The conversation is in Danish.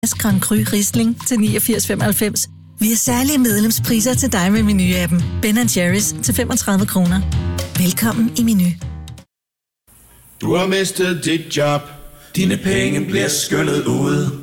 Grand Cru Riesling til 89,95. Vi har særlige medlemspriser til dig med Meny-appen. Ben & Jerry's til 35 kroner. Velkommen i Meny. Du har mistet dit job. Dine penge bliver skyllet ud.